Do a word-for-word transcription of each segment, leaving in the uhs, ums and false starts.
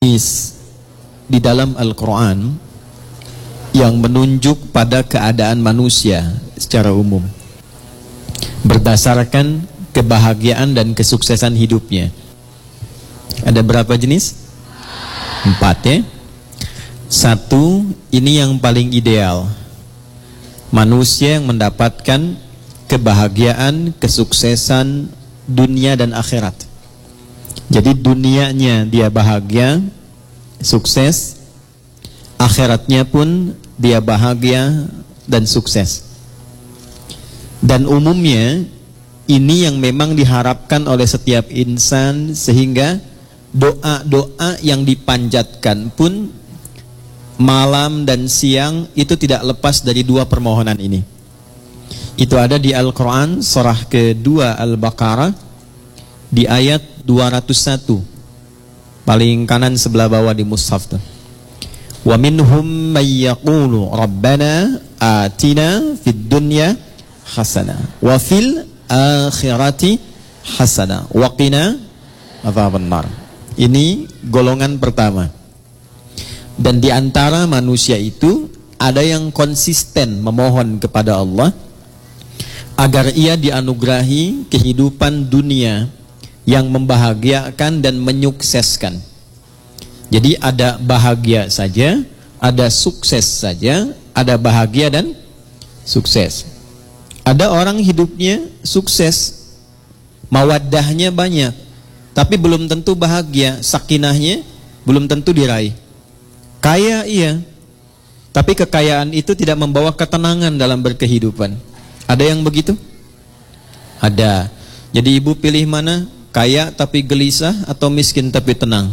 di dalam Al-Quran yang menunjuk pada keadaan manusia secara umum berdasarkan kebahagiaan dan kesuksesan hidupnya. Ada berapa jenis? Empat ya. Satu, ini yang paling ideal. Manusia yang mendapatkan kebahagiaan, kesuksesan dunia dan akhirat. Jadi dunianya dia bahagia, sukses, akhiratnya pun dia bahagia dan sukses. Dan umumnya ini yang memang diharapkan oleh setiap insan, sehingga doa-doa yang dipanjatkan pun malam dan siang itu tidak lepas dari dua permohonan ini. Itu ada di Al-Quran surah kedua Al-Baqarah di ayat dua ratus satu, paling kanan sebelah bawah di mushaf tuh. Wa minhum may yaqulu rabbana atina fid dunya hasanah wa fil akhirati hasanah wa qina adzabannar. Ini golongan pertama. Dan di antara manusia itu ada yang konsisten memohon kepada Allah agar ia dianugerahi kehidupan dunia yang membahagiakan dan menyukseskan. Jadi ada bahagia saja, ada sukses saja, ada bahagia dan sukses. Ada orang hidupnya sukses, mawaddahnya banyak, tapi belum tentu bahagia, sakinahnya belum tentu diraih. Kaya iya, tapi kekayaan itu tidak membawa ketenangan dalam berkehidupan. Ada yang begitu? Ada. Jadi ibu pilih mana? Kaya tapi gelisah atau miskin tapi tenang?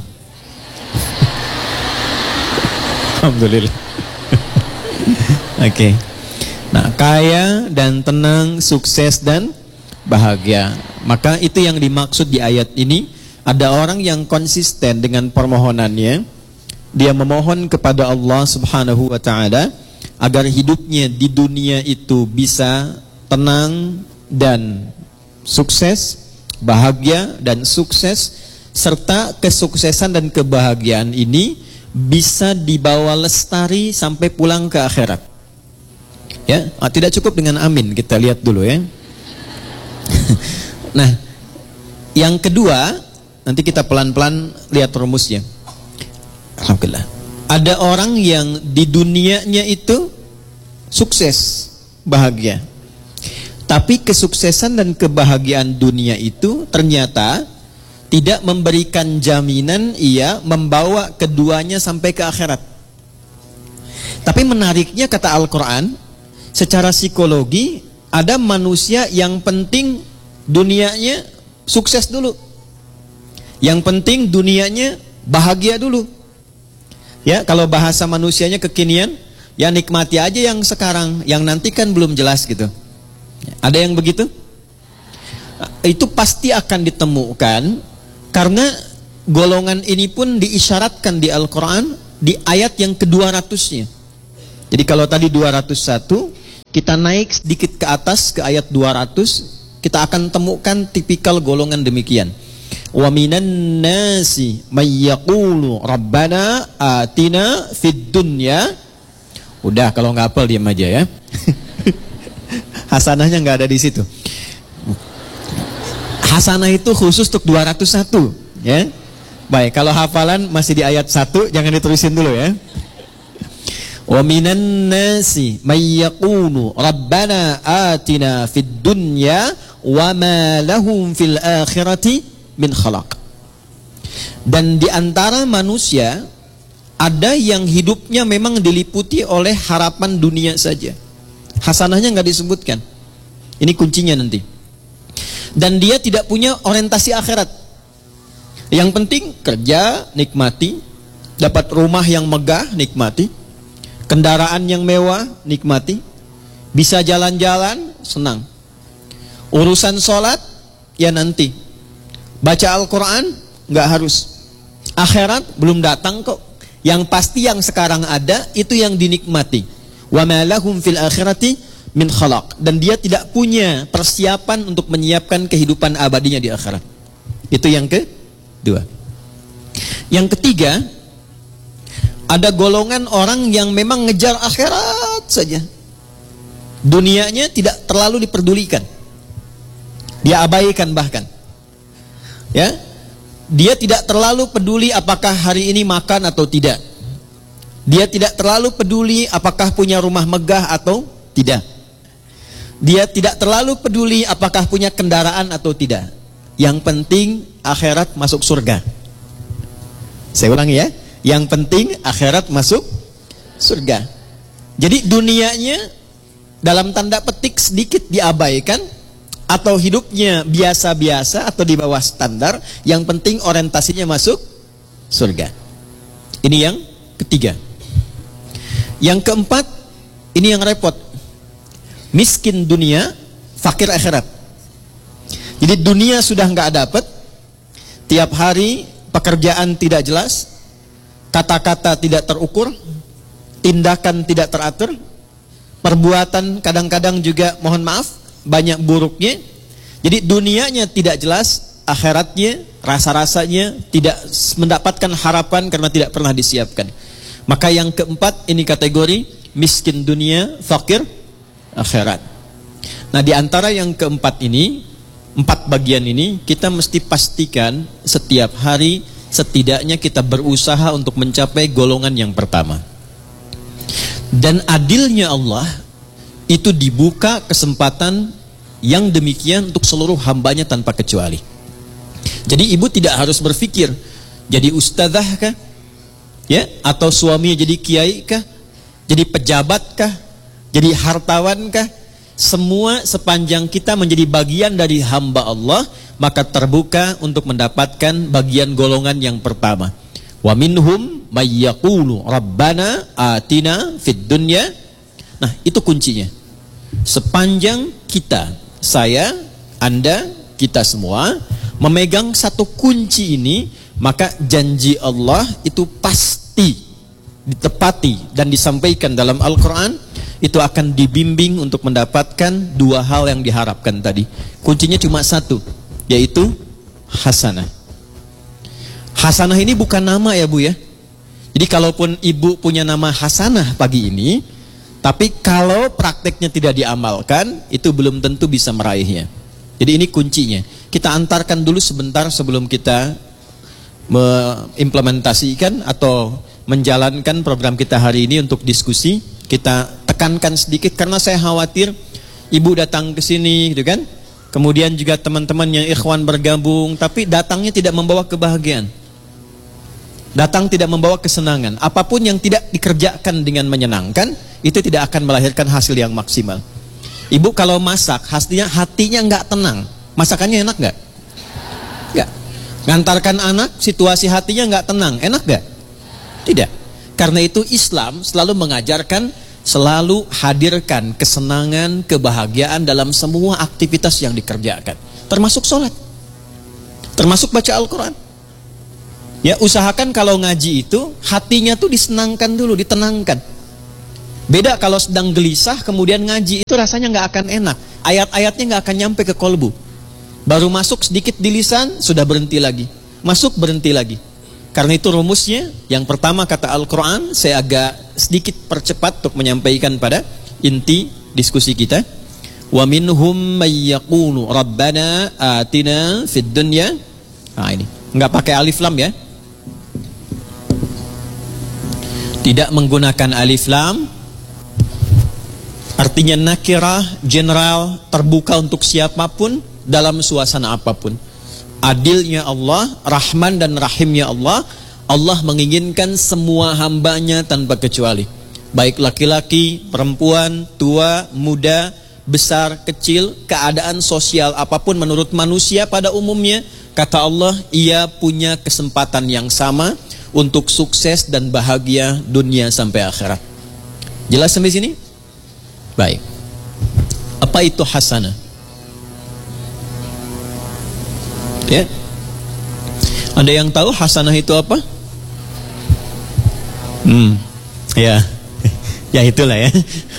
Alhamdulillah. Oke. Okay. Nah, kaya dan tenang, sukses dan bahagia. Maka itu yang dimaksud di ayat ini. Ada orang yang konsisten dengan permohonannya. Dia memohon kepada Allah Subhanahu wa ta'ala agar hidupnya di dunia itu bisa tenang dan sukses, bahagia dan sukses, serta kesuksesan dan kebahagiaan ini bisa dibawa lestari sampai pulang ke akhirat. Ya, tidak cukup dengan amin, kita lihat dulu ya. Nah, yang kedua, nanti kita pelan-pelan lihat rumusnya. Alhamdulillah. Ada orang yang di dunianya itu sukses, bahagia. Tapi kesuksesan dan kebahagiaan dunia itu ternyata tidak memberikan jaminan ia membawa keduanya sampai ke akhirat. Tapi menariknya kata Al-Quran, secara psikologi ada manusia yang penting dunianya sukses dulu, yang penting dunianya bahagia dulu. Ya, kalau bahasa manusianya kekinian, ya nikmati aja yang sekarang, yang nanti kan belum jelas gitu. Ada yang begitu? Itu pasti akan ditemukan. Karena golongan ini pun diisyaratkan di Al-Quran di ayat yang ke dua ratus-nya. Jadi kalau tadi dua ratus satu, kita naik sedikit ke atas ke ayat dua ratus, kita akan temukan tipikal golongan demikian. Wa minan nasi may yaqulu rabbana atina fid dunya. Udah, kalau nggak hafal diam aja ya. Hasanahnya nggak ada di situ. Hasanah itu khusus untuk dua ratus satu ya. Baik, kalau hafalan masih di ayat satu, jangan ditulisin dulu ya. Wa minan nasi may yaqulu rabbana atina fid dunya wa ma lahum fil akhirati min khalaq. Dan di antara manusia ada yang hidupnya memang diliputi oleh harapan dunia saja. Hasanahnya nggak disebutkan. Ini kuncinya nanti. Dan dia tidak punya orientasi akhirat. Yang penting kerja, nikmati. Dapat rumah yang megah, nikmati. Kendaraan yang mewah, nikmati. Bisa jalan-jalan, senang. Urusan sholat, ya nanti. Baca Al-Quran, nggak harus. Akhirat belum datang kok. Yang pasti yang sekarang ada, itu yang dinikmati. Wa ma lahum fil akhirati min khalaq. Dan dia tidak punya persiapan untuk menyiapkan kehidupan abadinya di akhirat. Itu yang kedua. Yang ketiga, Ada golongan orang yang memang ngejar akhirat saja. Dunianya tidak terlalu diperdulikan. Dia abaikan bahkan. Ya. Dia tidak terlalu peduli apakah hari ini makan atau tidak. Dia tidak terlalu peduli apakah punya rumah megah atau tidak. Dia tidak terlalu peduli apakah punya kendaraan atau tidak. Yang penting akhirat masuk surga. Saya ulangi ya. Yang penting akhirat masuk surga. Jadi dunianya dalam tanda petik sedikit diabaikan, atau hidupnya biasa-biasa atau di bawah standar. Yang penting orientasinya masuk surga. Ini yang ketiga. Yang keempat, ini yang repot. Miskin dunia, fakir akhirat. Jadi dunia sudah nggak dapat, tiap hari pekerjaan tidak jelas, kata-kata tidak terukur, tindakan tidak teratur, perbuatan kadang-kadang juga mohon maaf banyak buruknya. Jadi dunianya tidak jelas, akhiratnya rasa-rasanya tidak mendapatkan harapan karena tidak pernah disiapkan. Maka yang keempat ini kategori miskin dunia, fakir akhirat. Nah, di antara yang keempat ini, empat bagian ini kita mesti pastikan setiap hari setidaknya kita berusaha untuk mencapai golongan yang pertama. Dan adilnya Allah itu dibuka kesempatan yang demikian untuk seluruh hambanya tanpa kecuali. Jadi ibu tidak harus berpikir jadi ustadzah kah? Ya, atau suaminya jadi kiai kah? Jadi pejabat kah? Jadi hartawan kah? Semua sepanjang kita menjadi bagian dari hamba Allah, maka terbuka untuk mendapatkan bagian golongan yang pertama. Wa minhum may yaqulu rabbana atina fid dunya. Nah, itu kuncinya. Sepanjang kita, saya, Anda, kita semua memegang satu kunci ini, maka janji Allah itu pasti ditepati dan disampaikan dalam Al-Quran. Itu akan dibimbing untuk mendapatkan dua hal yang diharapkan tadi. Kuncinya cuma satu, yaitu hasanah. Hasanah ini bukan nama ya Bu ya. Jadi kalaupun ibu punya nama hasanah pagi ini, tapi kalau prakteknya tidak diamalkan, itu belum tentu bisa meraihnya. Jadi ini kuncinya. Kita antarkan dulu sebentar sebelum kita mengimplementasikan atau menjalankan program kita hari ini untuk diskusi. Kita tekankan sedikit karena saya khawatir ibu datang ke sini gitu kan. Kemudian juga teman-teman yang ikhwan bergabung, tapi datangnya tidak membawa kebahagiaan. Datang tidak membawa kesenangan. Apapun yang tidak dikerjakan dengan menyenangkan, itu tidak akan melahirkan hasil yang maksimal. Ibu kalau masak, hatinya hatinya nggak tenang. Masakannya enak nggak? Nggak. Ngantarkan anak, situasi hatinya nggak tenang. Enak nggak? Tidak. Karena itu Islam selalu mengajarkan, selalu hadirkan kesenangan, kebahagiaan dalam semua aktivitas yang dikerjakan. Termasuk sholat. Termasuk baca Al-Quran. Ya, usahakan kalau ngaji itu, hatinya tuh disenangkan dulu, ditenangkan. Beda kalau sedang gelisah, kemudian ngaji, itu rasanya nggak akan enak. Ayat-ayatnya nggak akan nyampe ke kolbu. Baru masuk sedikit di lisan, sudah berhenti lagi. Masuk, berhenti lagi. Karena itu rumusnya, yang pertama kata Al-Quran, saya agak sedikit percepat untuk menyampaikan pada inti diskusi kita. Wa minhum may yaqulu rabbana atina fid dunya. Nah ini, nggak pakai alif lam ya. Tidak menggunakan alif lam. Artinya nakirah, general, terbuka untuk siapapun dalam suasana apapun. Adilnya Allah, Rahman dan Rahimnya Allah, Allah menginginkan semua hambanya tanpa kecuali. Baik laki-laki, perempuan, tua, muda, besar, kecil, keadaan sosial apapun menurut manusia pada umumnya, kata Allah, ia punya kesempatan yang sama untuk sukses dan bahagia dunia sampai akhirat. Jelas sampai sini? Baik. Apa itu hasanah? Ya. Ada yang tahu hasanah itu apa? Hmm. Ya. Ya itulah ya.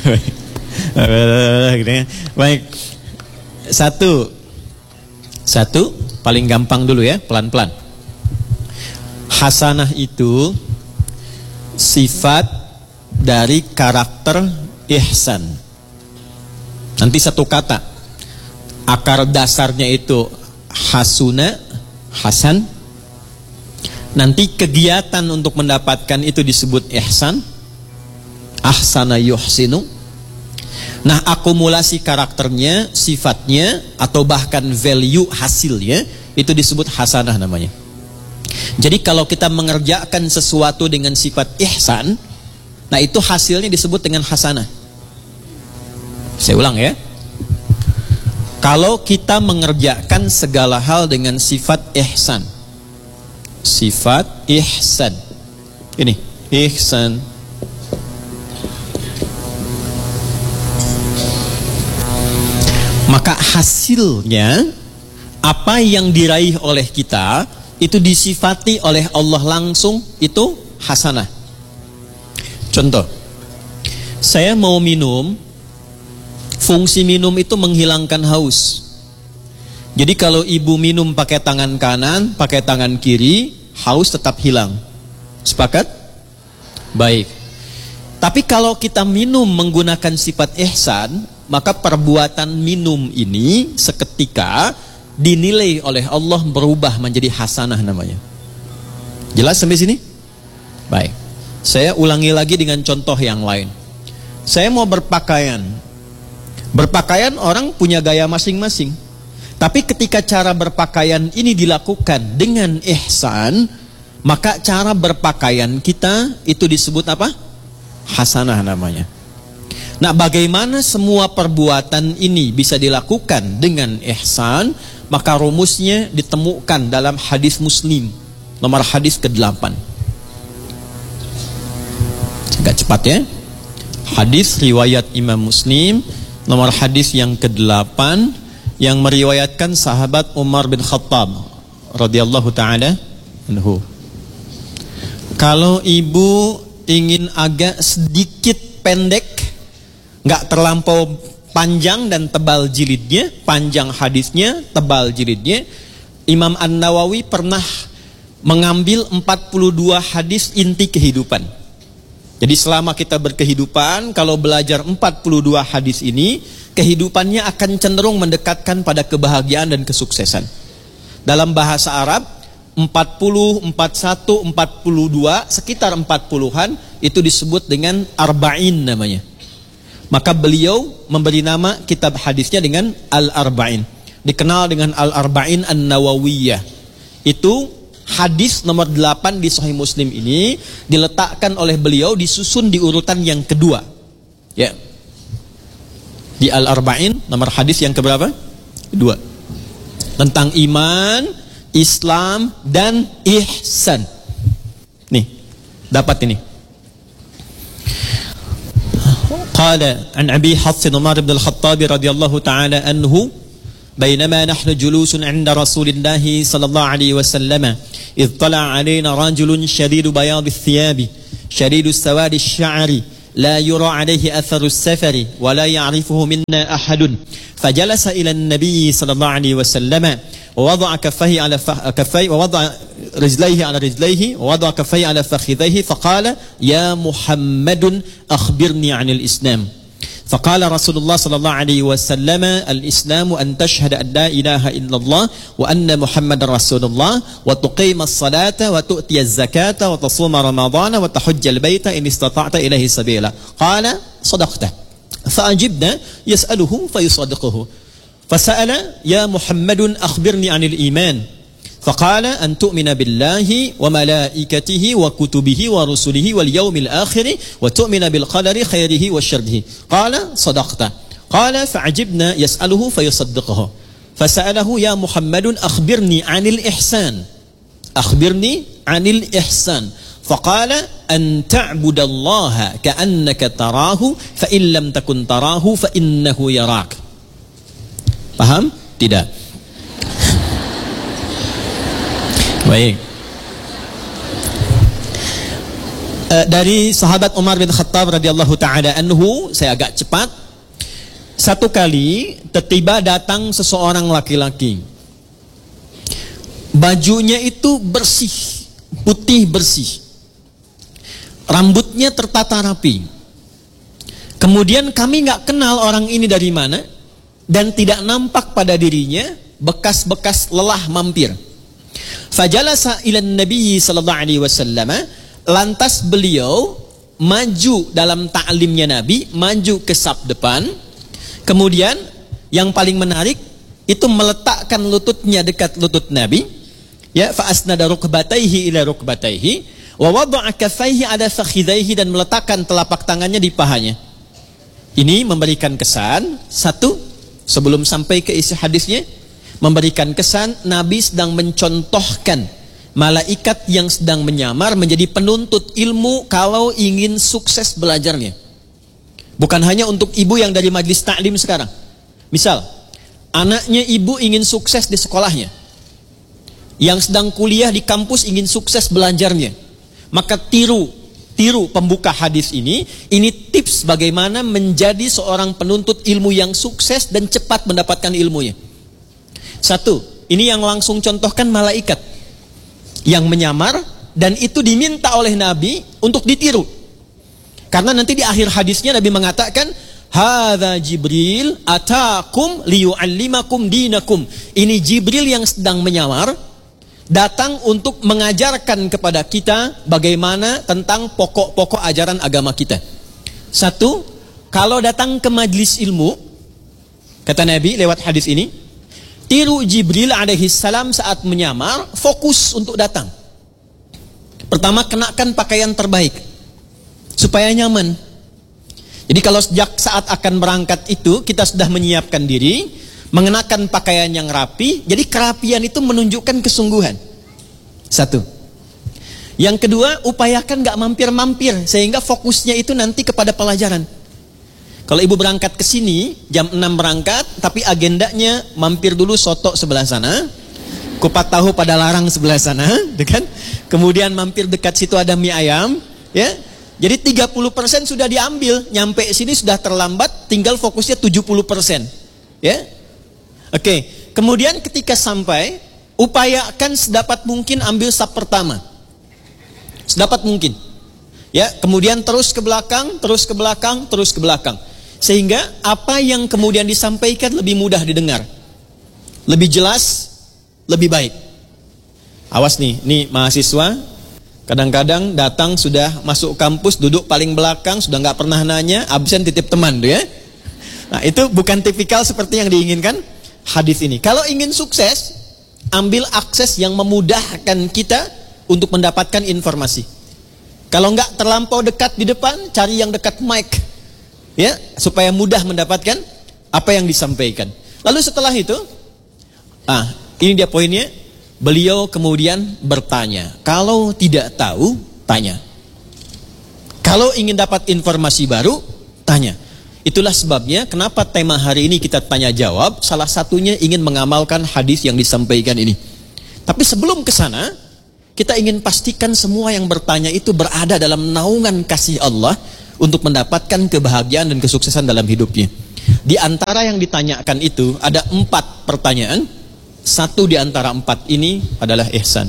Baik. Satu. Satu paling gampang dulu ya, pelan-pelan. Hasanah itu sifat dari karakter ihsan. Nanti satu kata, akar dasarnya itu hasuna, hasan. Nanti kegiatan untuk mendapatkan itu disebut ihsan, ahsana yuhsinu. Nah, akumulasi karakternya, sifatnya, atau bahkan value hasilnya, itu disebut hasanah namanya. Jadi kalau kita mengerjakan sesuatu dengan sifat ihsan, nah itu hasilnya disebut dengan hasanah. Saya ulang ya. Kalau kita mengerjakan segala hal dengan sifat ihsan, sifat ihsan, ini ihsan, maka hasilnya apa yang diraih oleh kita itu disifati oleh Allah langsung, itu hasanah. Contoh, saya mau minum, fungsi minum itu menghilangkan haus. Jadi kalau ibu minum pakai tangan kanan, pakai tangan kiri, haus tetap hilang. Sepakat? Baik. Tapi kalau kita minum menggunakan sifat ihsan, maka perbuatan minum ini seketika dinilai oleh Allah berubah menjadi hasanah namanya. Jelas sampai sini? Baik. Saya ulangi lagi dengan contoh yang lain. Saya mau berpakaian. Berpakaian orang punya gaya masing-masing. Tapi ketika cara berpakaian ini dilakukan dengan ihsan, maka cara berpakaian kita itu disebut apa? Hasanah namanya. Nah, bagaimana semua perbuatan ini bisa dilakukan dengan ihsan? Maka rumusnya ditemukan dalam hadis Muslim, nomor hadis kedelapan. Agak cepat ya. Hadis riwayat Imam Muslim, nomor hadis yang kedelapan, yang meriwayatkan sahabat Umar bin Khattab radhiyallahu taala anhu. Kalau ibu ingin agak sedikit pendek, nggak terlampau panjang dan tebal jilidnya, panjang hadisnya, tebal jilidnya, Imam An-Nawawi pernah mengambil empat puluh dua hadis inti kehidupan. Jadi selama kita berkehidupan, kalau belajar empat puluh dua hadis ini, kehidupannya akan cenderung mendekatkan pada kebahagiaan dan kesuksesan. Dalam bahasa Arab, empat puluh, empat puluh satu, empat puluh dua, sekitar empat puluhan, itu disebut dengan arba'in namanya. Maka beliau memberi nama kitab hadisnya dengan Al-Arba'in. Dikenal dengan Al-Arba'in An-Nawawiyah. Itu hadis nomor delapan di Sahih Muslim ini diletakkan oleh beliau, disusun di urutan yang kedua. Ya. Di Al-Arba'in nomor hadis yang keberapa? Dua. Tentang iman, Islam, dan ihsan. Nih, dapat ini. Qala an Abi Hafs Umar bin Al-Khattab radhiyallahu ta'ala anhu, بينما نحن جلوس عند رسول الله صلى الله عليه وسلم إذ طلع علينا رجل شديد بياض الثياب شديد السواد الشعر لا يرى عليه أثر السفر ولا يعرفه منا أحد فجلس إلى النبي صلى الله عليه وسلم ووضع كفيه على كفيه ووضع رجليه على رجليه ووضع كفيه على فخذيه فقال يا محمد أخبرني عن الإسلام. فقال رسول الله صلى الله عليه وسلم الإسلام أن تشهد أن لا إله إلا الله وأن محمد رسول الله وتقيم الصلاة وتؤتي الزكاة وتصوم رمضان وتحج البيت إن استطعت إليه سبيلا. قال صدقت. فأجبنا يسأله فيصدقه. فسأل يا محمد أخبرني عن الإيمان. فقال أن تؤمن بالله وملائكته وكتبه ورسله واليوم الآخر وتؤمن بالقدر خيره وشره. قال صدقت. قال فعجبنا يسأله فيصدقه. فسأله يا محمد أخبرني عن الإحسان. أخبرني عن الإحسان. فقال أن تعبد الله كأنك تراه فإن لم تكن تراه فإنه يراك. Paham? Tidak? Baik. Uh, dari sahabat Umar bin Khattab radhiyallahu taala anhu, saya agak cepat. Satu kali tiba datang seseorang laki-laki. Bajunya itu bersih, putih bersih. rambutnya tertata rapi. Kemudian kami nggak kenal orang ini dari mana, dan tidak nampak pada dirinya bekas-bekas lelah mampir. Fajalasa ilan Nabi sallallahu alaihi wasallam, lantas beliau maju dalam ta'limnya Nabi, maju ke saf depan. Kemudian yang paling menarik itu meletakkan lututnya dekat lutut Nabi, ya, fa asnada rukbatayhi ila rukbatayhi wa wada'a kaffayhi ala fakhidhayhi, dan meletakkan telapak tangannya di pahanya. Ini memberikan kesan, satu, sebelum sampai ke isi hadisnya, memberikan kesan Nabi sedang mencontohkan malaikat yang sedang menyamar menjadi penuntut ilmu kalau ingin sukses belajarnya. Bukan hanya untuk ibu yang dari majlis taklim sekarang. Misal, anaknya ibu ingin sukses di sekolahnya, yang sedang kuliah di kampus ingin sukses belajarnya, maka tiru Tiru pembuka hadis ini. Ini tips bagaimana menjadi seorang penuntut ilmu yang sukses dan cepat mendapatkan ilmunya. Satu, ini yang langsung contohkan malaikat yang menyamar, dan itu diminta oleh Nabi untuk ditiru. Karena nanti di akhir hadisnya Nabi mengatakan, hadza Jibril atakum liyu'allimakum dinakum. Ini Jibril yang sedang menyamar, datang untuk mengajarkan kepada kita bagaimana tentang pokok-pokok ajaran agama kita. Satu, kalau datang ke majlis ilmu, kata Nabi lewat hadis ini, tiru Jibril alaihi salam saat menyamar, fokus untuk datang. Pertama, kenakan pakaian terbaik supaya nyaman. Jadi kalau sejak saat akan berangkat itu kita sudah menyiapkan diri, mengenakan pakaian yang rapi, jadi kerapian itu menunjukkan kesungguhan. Satu. Yang kedua, upayakan gak mampir-mampir, sehingga fokusnya itu nanti kepada pelajaran. Kalau ibu berangkat ke sini, jam enam berangkat, tapi agendanya mampir dulu soto sebelah sana, kupat tahu pada larang sebelah sana, kan? Kemudian mampir dekat situ ada mie ayam, ya. Jadi tiga puluh persen sudah diambil, nyampe sini sudah terlambat, tinggal fokusnya tujuh puluh persen. Ya. Oke, kemudian ketika sampai, upayakan sedapat mungkin ambil saf pertama. Sedapat mungkin. Ya, kemudian terus ke belakang, terus ke belakang, terus ke belakang. Sehingga apa yang kemudian disampaikan lebih mudah didengar. Lebih jelas, lebih baik. Awas nih, nih mahasiswa kadang-kadang datang sudah masuk kampus, duduk paling belakang, sudah nggak pernah nanya, absen titip teman tuh ya. Nah, itu bukan tipikal seperti yang diinginkan hadis ini. Kalau ingin sukses, ambil akses yang memudahkan kita untuk mendapatkan informasi. Kalau enggak terlampau dekat di depan, cari yang dekat mic, ya, supaya mudah mendapatkan apa yang disampaikan. Lalu setelah itu, ah, ini dia poinnya. Beliau kemudian bertanya. Kalau tidak tahu, tanya. Kalau ingin dapat informasi baru, tanya. Itulah sebabnya kenapa tema hari ini kita tanya jawab. Salah satunya ingin mengamalkan hadis yang disampaikan ini. Tapi sebelum ke sana, kita ingin pastikan semua yang bertanya itu berada dalam naungan kasih Allah untuk mendapatkan kebahagiaan dan kesuksesan dalam hidupnya. Di antara yang ditanyakan itu ada empat pertanyaan. Satu di antara empat ini adalah ihsan.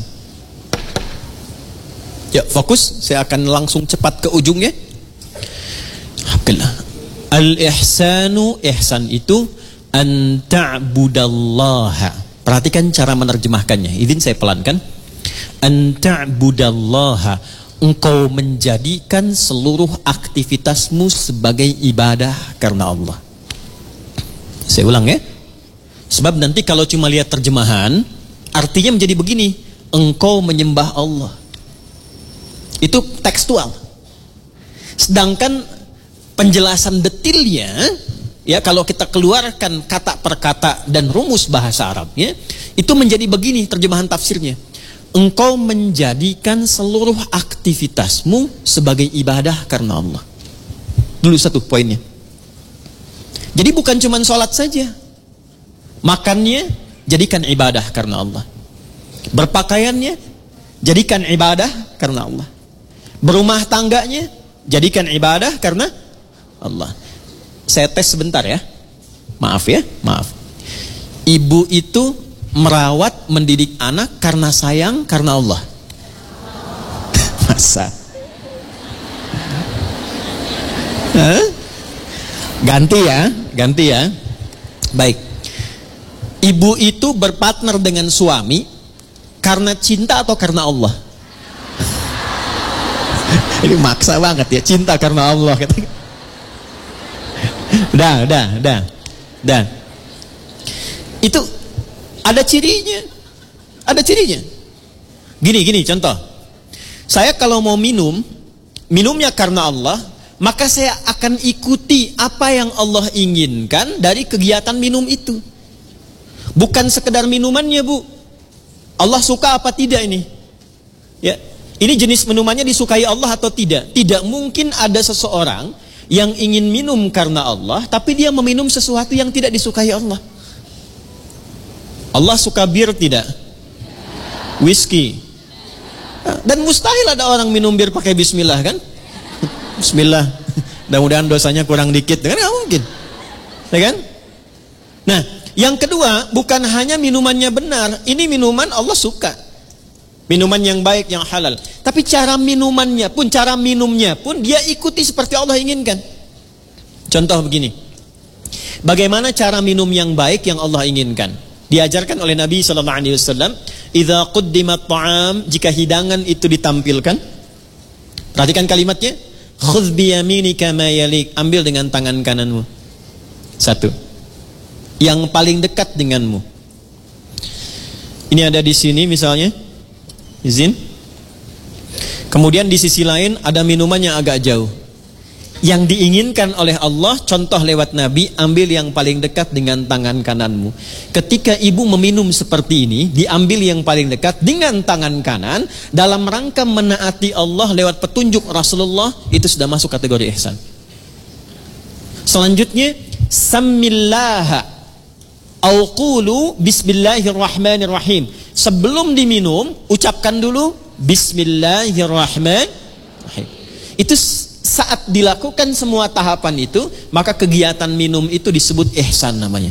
Ya, fokus. Saya akan langsung cepat ke ujungnya. Alhamdulillah. Al-ihsanu, ihsan itu an ta'budallaha. Perhatikan cara menerjemahkannya. Izin saya pelankan. An ta'budallaha, engkau menjadikan seluruh aktivitasmu sebagai ibadah karena Allah. Saya ulang ya. Sebab nanti kalau cuma lihat terjemahan, artinya menjadi begini, engkau menyembah Allah. Itu tekstual. Sedangkan penjelasan detailnya, ya, kalau kita keluarkan kata per kata dan rumus bahasa Arabnya, itu menjadi begini terjemahan tafsirnya. Engkau menjadikan seluruh aktivitasmu sebagai ibadah karena Allah. Dulu satu poinnya. Jadi bukan cuma sholat saja. Makannya jadikan ibadah karena Allah. Berpakaiannya jadikan ibadah karena Allah. Berumah tangganya jadikan ibadah karena Allah. Saya tes sebentar ya. Maaf ya, maaf. Ibu itu merawat, mendidik anak karena sayang, karena Allah. Masa? Hah? Ganti ya, ganti ya. Baik. Ibu itu berpartner dengan suami karena cinta atau karena Allah? Ini maksa banget ya, cinta karena Allah. Udah, udah, udah, udah. Itu ada cirinya, ada cirinya. Gini, gini contoh. Saya kalau mau minum, minumnya karena Allah, maka saya akan ikuti apa yang Allah inginkan dari kegiatan minum itu. Bukan sekedar minumannya, Bu. Allah suka apa tidak ini? Ya, ini jenis minumannya disukai Allah atau tidak? Tidak mungkin ada seseorang yang ingin minum karena Allah, tapi dia meminum sesuatu yang tidak disukai Allah. Allah suka bir tidak? Whisky. Dan mustahil ada orang minum bir pakai bismillah kan? Bismillah, mudah-mudahan dosanya kurang dikit, kan nggak mungkin, ya kan? Nah, yang kedua, bukan hanya minumannya benar, ini minuman Allah suka, minuman yang baik, yang halal. Tapi cara minumannya pun, cara minumnya pun dia ikuti seperti Allah inginkan. Contoh begini, bagaimana cara minum yang baik yang Allah inginkan? Diajarkan oleh Nabi Sallallahu Alaihi Wasallam, "Idza quddimat ta'am", jika hidangan itu ditampilkan, perhatikan kalimatnya. Khudh biyaminika ma yalik, ambil dengan tangan kananmu. Satu. Yang paling dekat denganmu. Ini ada di sini misalnya. Izin. Kemudian di sisi lain ada minuman yang agak jauh. Yang diinginkan oleh Allah, contoh lewat Nabi, ambil yang paling dekat dengan tangan kananmu. Ketika ibu meminum seperti ini, diambil yang paling dekat dengan tangan kanan, dalam rangka menaati Allah lewat petunjuk Rasulullah, itu sudah masuk kategori ihsan. Selanjutnya, Samillaha au qulu bismillahirrahmanirrahim. Sebelum diminum, ucapkan dulu Bismillahirrahmanirrahim. Itu saat dilakukan semua tahapan itu, maka kegiatan minum itu disebut ihsan namanya.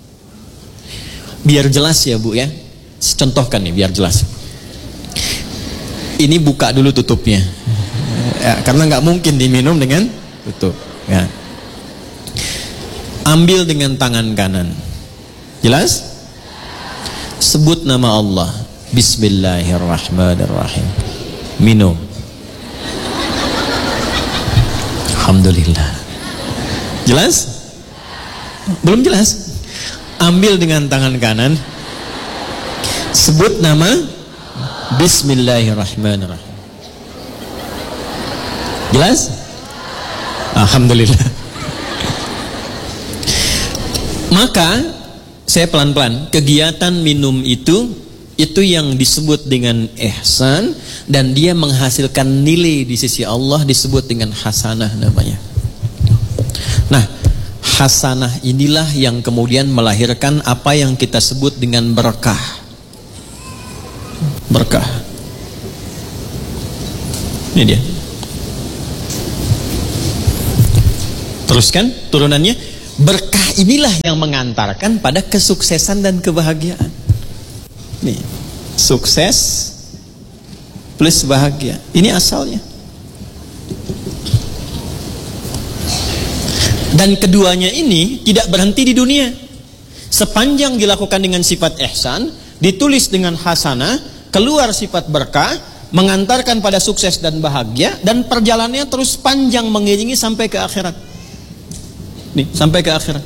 Biar jelas ya Bu ya, contohkan nih biar jelas. Ini buka dulu tutupnya ya, karena nggak mungkin diminum dengan tutup ya. Ambil dengan tangan kanan, jelas? Sebut nama Allah, Bismillahirrahmanirrahim. Minum. Alhamdulillah. Jelas? Belum jelas? Ambil dengan tangan kanan, sebut nama Bismillahirrahmanirrahim. Jelas? Alhamdulillah. Maka saya pelan-pelan, kegiatan minum itu itu yang disebut dengan ihsan, dan dia menghasilkan nilai di sisi Allah, disebut dengan hasanah namanya. Nah, hasanah inilah yang kemudian melahirkan apa yang kita sebut dengan berkah. Berkah. Ini dia. Teruskan turunannya. Berkah inilah yang mengantarkan pada kesuksesan dan kebahagiaan. Nih, sukses plus bahagia. Ini asalnya. Dan keduanya ini tidak berhenti di dunia. Sepanjang dilakukan dengan sifat ihsan, ditulis dengan hasanah, keluar sifat berkah, mengantarkan pada sukses dan bahagia, dan perjalanannya terus panjang mengiringi sampai ke akhirat. Nih, sampai ke akhirat.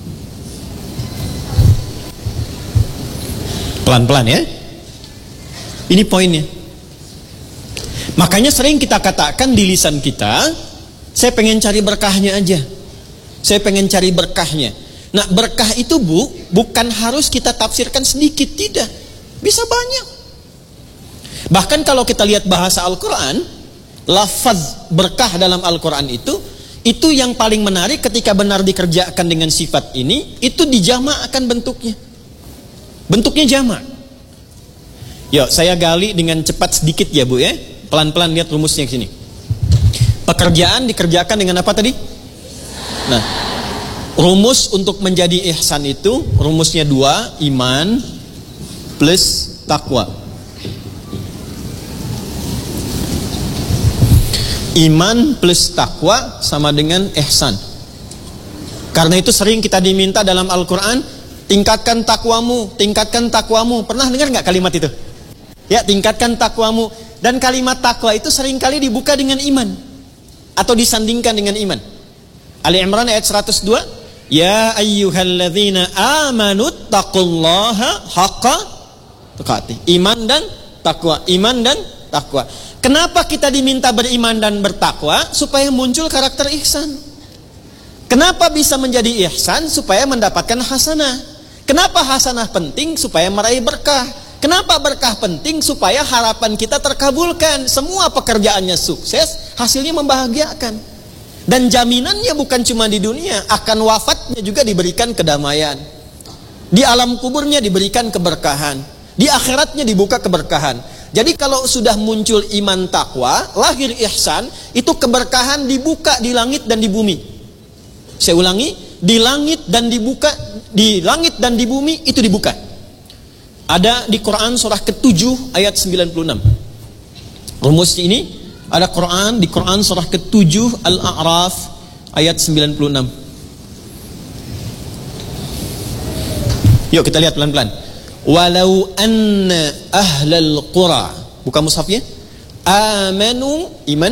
Pelan-pelan ya. Ini poinnya. Makanya sering kita katakan di lisan kita, saya pengen cari berkahnya aja. Saya pengen cari berkahnya. Nah, berkah itu Bu, bukan harus kita tafsirkan sedikit, tidak. Bisa banyak. Bahkan kalau kita lihat bahasa Al-Quran, lafaz berkah dalam Al-Quran itu, itu yang paling menarik ketika benar dikerjakan dengan sifat ini, itu dijama'kan bentuknya. Bentuknya jamak. Yuk, saya gali dengan cepat sedikit ya Bu ya. Pelan-pelan lihat rumusnya ke sini. Pekerjaan dikerjakan dengan apa tadi? Nah, rumus untuk menjadi ihsan itu rumusnya dua, iman plus takwa. Iman plus takwa sama dengan ihsan. Karena itu sering kita diminta dalam Al-Quran, tingkatkan takwamu, tingkatkan takwamu. Pernah dengar nggak kalimat itu? Ya, tingkatkan takwamu. Dan kalimat takwa itu seringkali dibuka dengan iman atau disandingkan dengan iman. Ali Imran ayat seratus dua, ya ayyuhalladzina amanu taqullaha haqqa tuqatih. Iman dan takwa, iman dan takwa. Kenapa kita diminta beriman dan bertakwa? Supaya muncul karakter ihsan. Kenapa bisa menjadi ihsan? Supaya mendapatkan hasanah. Kenapa hasanah penting? Supaya meraih berkah. Kenapa berkah penting? Supaya harapan kita terkabulkan. Semua pekerjaannya sukses, hasilnya membahagiakan. Dan jaminannya bukan cuma di dunia, akan wafatnya juga diberikan kedamaian. Di alam kuburnya diberikan keberkahan. Di akhiratnya dibuka keberkahan. Jadi kalau sudah muncul iman takwa, lahir ihsan, itu keberkahan dibuka di langit dan di bumi. Saya ulangi, di langit dan dibuka, di langit dan di bumi itu dibuka. Ada di Quran surah ketujuh ayat sembilan puluh enam. Rumus ini ada Quran di Quran surah ketujuh Al-A'raf ayat sembilan puluh enam. Yuk kita lihat pelan-pelan. Walau anna ahlal qura, buka mushafnya, amanu iman,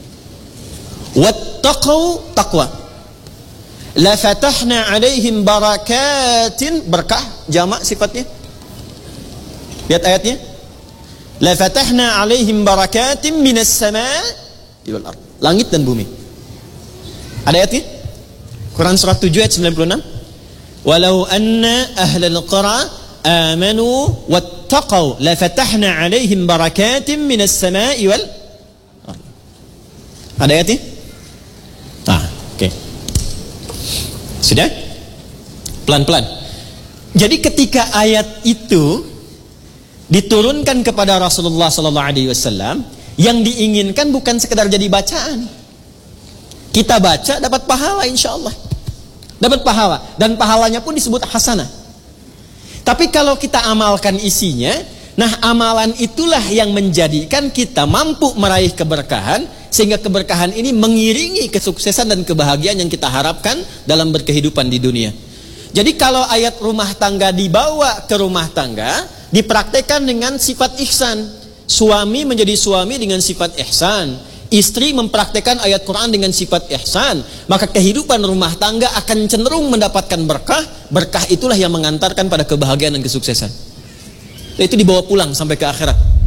wattaqau taqwa, la fatahna alaihim barakatin, berkah jamak sifatnya. Lihat ayatnya, la fatahna alaihim barakatin minas sama'i wal ard, langit dan bumi. Ada ayatnya? Quran surah tujuh ayat sembilan puluh enam. Walau anna ahlal qura amanu wattaqau la fatahna alaihim barakatin minas sama'i wal ard. Ada ayatnya? Ah, oke. Okay. Sudah? Pelan-pelan. Jadi ketika ayat itu diturunkan kepada Rasulullah sallallahu alaihi wasallam, yang diinginkan bukan sekedar jadi bacaan. Kita baca dapat pahala insyaallah. Dapat pahala dan pahalanya pun disebut hasanah. Tapi kalau kita amalkan isinya, nah amalan itulah yang menjadikan kita mampu meraih keberkahan, sehingga keberkahan ini mengiringi kesuksesan dan kebahagiaan yang kita harapkan dalam berkehidupan di dunia. Jadi kalau ayat rumah tangga dibawa ke rumah tangga, dipraktekkan dengan sifat ihsan. Suami menjadi suami dengan sifat ihsan, istri mempraktekkan ayat Quran dengan sifat ihsan, maka kehidupan rumah tangga akan cenderung mendapatkan berkah. Berkah itulah yang mengantarkan pada kebahagiaan dan kesuksesan. Itu dibawa pulang sampai ke akhirat.